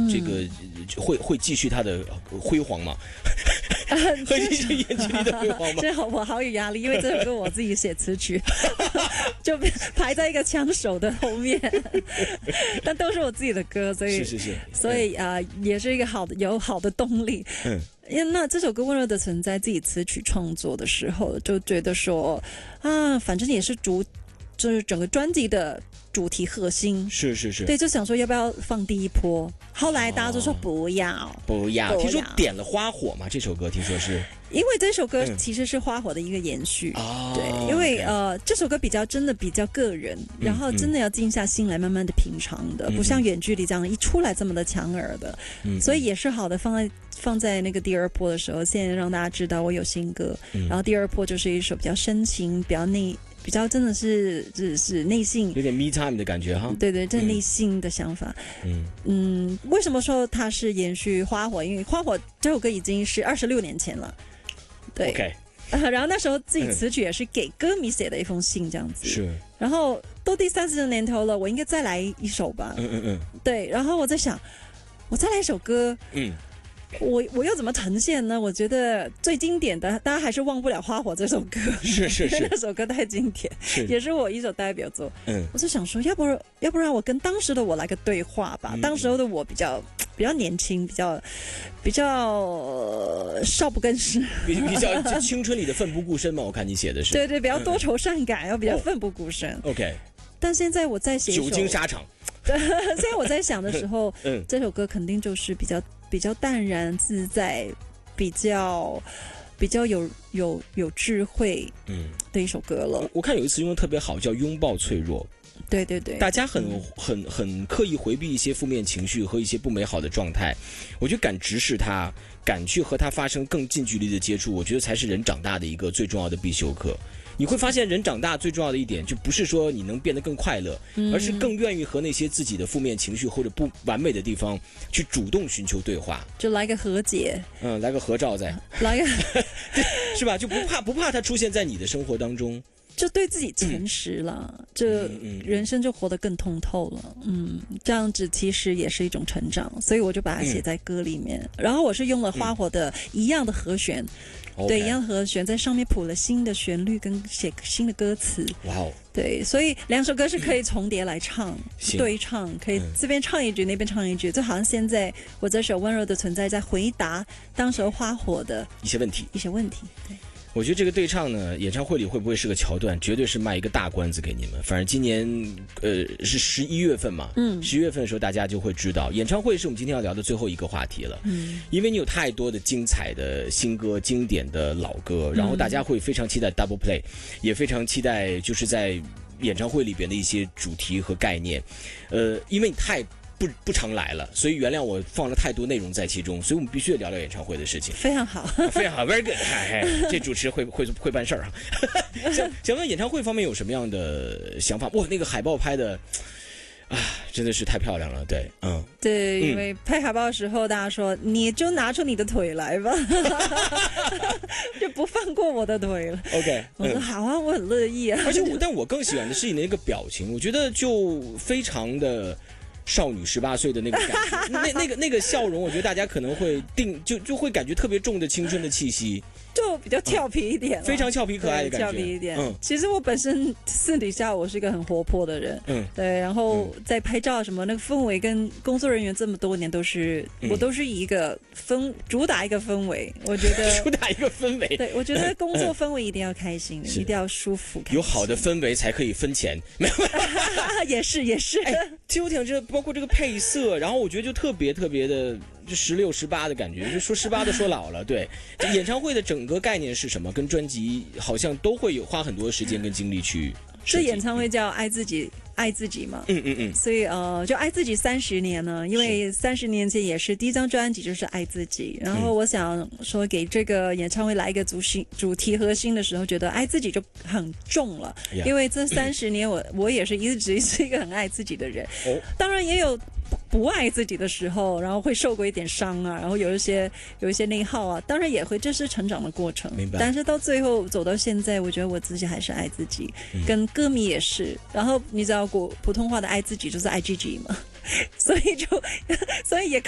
这个会继续他的辉煌吗？会继续演剧里的辉煌吗？ 这我好有压力，因为这首歌我自己写词曲，就排在一个枪手的后面，但都是我自己的歌，所以所以也是一个有好的动力。那这首歌《温柔的存在》自己词曲创作的时候，就觉得说反正也是就是整个专辑的主题核心， 是， 对，就想说要不要放第一波，后来大家就说不要， 听说点了花火嘛，这首歌听说是。 因为这首歌其实是花火的一个延续，对，因为这首歌真的比较个人，然后真的要静下心来慢慢的品尝的，不像远距离这样一出来这么的强耳的，所以也是好的放在那个第二波的时候，现在让大家知道我有新歌，然后第二波就是一首比较深情、比较真的是内心有点 me time 的感觉哈， 对，这内心的想法。为什么说它是延续花火？因为花火这首歌已经是26年前了。对 ，OK， 然后那时候自己词曲也是给歌迷写的一封信，这样子。 是。 然后都第30年头了，我应该再来一首吧。对，然后我在想，我再来一首歌。我又怎么呈现呢？我觉得最经典的，大家还是忘不了《花火》这首歌。 是， 那首歌太经典，也是我一首代表作。我就想说，要不然我跟当时的我来个对话吧。当时候的我比较年轻，比较少不更事， 比较青春里的奋不顾身嘛。我看你写的是。 对，比较多愁善感，要比较奋不顾身。 OK。 但现在我在写久经沙场。 现在我在想的时候，这首歌肯定就是比较淡然自在，比较有智慧的一首歌了。 我看有一词用的特别好，叫拥抱脆弱。 对， 大家很刻意回避一些负面情绪和一些不美好的状态，我觉得敢直视它，敢去和它发生更近距离的接触，我觉得才是人长大的一个最重要的必修课。你会发现人长大最重要的一点，就不是说你能变得更快乐，而是更愿意和那些自己的负面情绪或者不完美的地方去主动寻求对话， 就来个和解， 来个合照再来个是吧？就不怕它出现在你的生活当中， 就对自己诚实了，这人生就活得更通透了。这样子其实也是一种成长，所以我就把它写在歌里面。然后我是用了花火的一样的和弦，对，一样的和弦，在上面谱了新的旋律跟写新的歌词。 哇哦！ 对，所以两首歌是可以重叠来唱，对唱，可以这边唱一句，那边唱一句，就好像现在我这首《温柔的存在》在回答当时花火的一些问题。 对。 我觉得这个对唱呢，演唱会里会不会是个桥段？绝对是卖一个大关子给你们。反正今年是11月份嘛，11月份的时候大家就会知道，演唱会是我们今天要聊的最后一个话题了。因为你有太多的精彩的新歌、经典的老歌，然后大家会非常期待 Double Play， 也非常期待就是在演唱会里边的一些主题和概念。因为你太不常来了，所以原谅我放了太多内容在其中，所以我们必须得聊聊演唱会的事情。 非常好， 非常好 ，very good。这主持会办事儿啊。想问演唱会方面有什么样的想法？哇，那个海报拍的真的是太漂亮了。对， 对，因为拍海报的时候，大家说你就拿出你的腿来吧，就不放过我的腿了。 OK， 我说好啊，我很乐意啊。 而且但我更喜欢的是你那个表情，我觉得就非常的少女18岁的那个感觉，那个笑容，我觉得大家可能会就会感觉特别重的青春的气息， 就比较俏皮一点， 非常俏皮可爱的感觉， 俏皮一点。其实我本身私底下我是一个很活泼的人，对，然后在拍照什么那个氛围跟工作人员这么多年我都是以一个主打一个氛围，我觉得主打一个氛围， 对，我觉得工作氛围一定要开心，一定要舒服， 有好的氛围才可以分钱，没有？ 也是。 其实我讲这包括这个配色，然后我觉得就特别的就16、18的感觉，就说18的说老了。对，演唱会的整个概念是什么？跟专辑好像都会花很多时间跟精力去。 这演唱会叫爱自己嘛，所以就爱自己30年呢，因为30年前也是第一张专辑就是爱自己，然后我想说给这个演唱会来一个主题核心的时候，觉得爱自己就很重了，因为这30年我也是一直是一个很爱自己的人，当然也有不爱自己的时候，然后会受过一点伤啊，然后有一些内耗啊，当然也会，这是成长的过程。明白。但是到最后走到现在，我觉得我自己还是爱自己，跟歌迷也是。然后你知道普通话的爱自己就是爱自己嘛，所以也